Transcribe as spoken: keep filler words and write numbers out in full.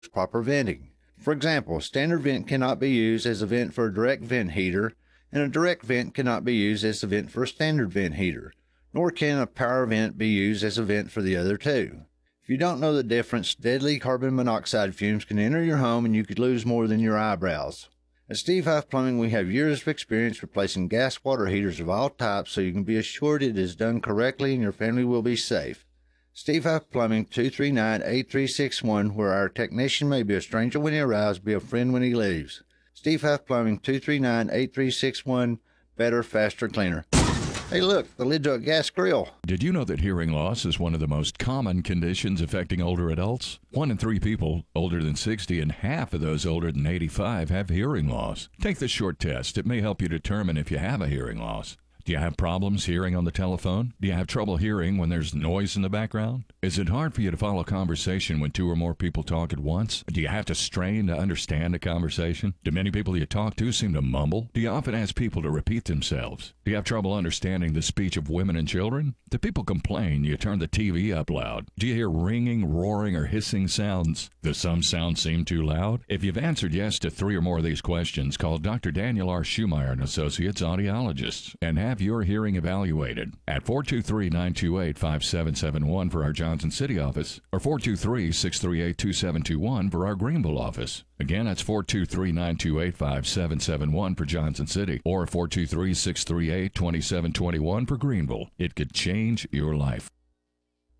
proper venting. For example, a standard vent cannot be used as a vent for a direct vent heater, and a direct vent cannot be used as a vent for a standard vent heater, nor can a power vent be used as a vent for the other two. If you don't know the difference, deadly carbon monoxide fumes can enter your home and you could lose more than your eyebrows. At Steve Huff Plumbing, we have years of experience replacing gas water heaters of all types, so you can be assured it is done correctly and your family will be safe. Steve Huff Plumbing, two three nine, eight three six one, where our technician may be a stranger when he arrives, be a friend when he leaves. Steve Huff Plumbing, two three nine, eight three six one, better, faster, cleaner. Hey, look, the lid to a gas grill. Did you know that hearing loss is one of the most common conditions affecting older adults? One in three people older than sixty and half of those older than eighty-five have hearing loss. Take this short test. It may help you determine if you have a hearing loss. Do you have problems hearing on the telephone? Do you have trouble hearing when there's noise in the background? Is it hard for you to follow conversation when two or more people talk at once? Do you have to strain to understand a conversation? Do many people you talk to seem to mumble? Do you often ask people to repeat themselves? Do you have trouble understanding the speech of women and children? Do people complain you turn the T V up loud? Do you hear ringing, roaring, or hissing sounds? Do some sounds seem too loud? If you've answered yes to three or more of these questions, call Doctor Daniel R. Schumeyer and Associates Audiologists and have your hearing evaluated at four two three, nine two eight, five seven seven one for our Johnson City office or four two three, six three eight, two seven two one for our Greenville office. Again, that's four two three, nine two eight, five seven seven one for Johnson City or four two three, six three eight, two seven two one for Greenville. It could change your life.